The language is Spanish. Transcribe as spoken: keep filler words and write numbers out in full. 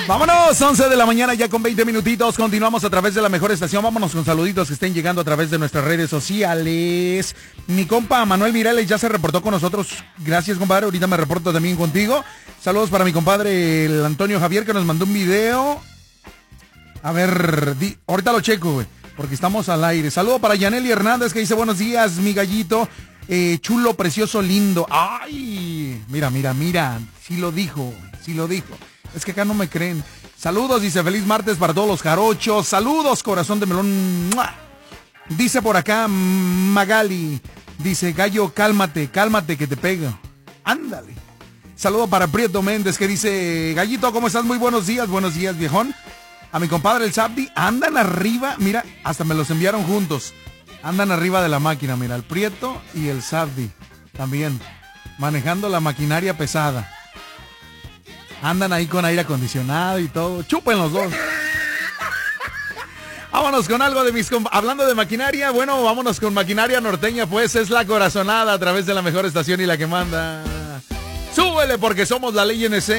Vámonos, once de la mañana ya con veinte minutitos. Continuamos a través de la mejor estación. Vámonos con saluditos que estén llegando a través de nuestras redes sociales. Mi compa Manuel Mireles ya se reportó con nosotros. Gracias, compadre. Ahorita me reporto también contigo. Saludos para mi compadre el Antonio Javier, que nos mandó un video. A ver, di, ahorita lo checo, güey, porque estamos al aire. Saludo para Yaneli Hernández, que dice buenos días, mi gallito. Eh, chulo, precioso, lindo. Ay, mira, mira, mira. Sí lo dijo, sí lo dijo. Es que acá no me creen. Saludos, dice, feliz martes para todos los jarochos. Saludos, corazón de melón. ¡Mua! Dice por acá Magali. Dice, gallo, cálmate, cálmate que te pego. Ándale. Saludo para Prieto Méndez, que dice, gallito, ¿cómo estás? Muy buenos días, buenos días, viejón. A mi compadre el Sabdi, andan arriba, mira, hasta me los enviaron juntos. Andan arriba de la máquina, mira, el Prieto y el Sabdi también, manejando la maquinaria pesada. Andan ahí con aire acondicionado y todo. Chupen los dos. Vámonos con algo de mis... Hablando de maquinaria, bueno, vámonos con maquinaria norteña, pues es la corazonada a través de la mejor estación y la que manda. Súbele porque somos la ley N C.